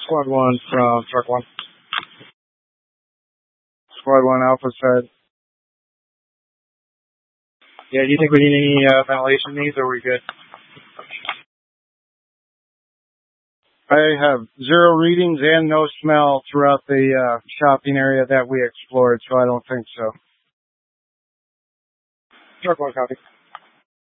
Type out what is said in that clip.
Squad 1 from Truck 1. Squad 1 Alpha said. Yeah, do you think we need any ventilation needs, or are we good? I have 0 readings and no smell throughout the shopping area that we explored, so I don't think so. Truck 1 copy.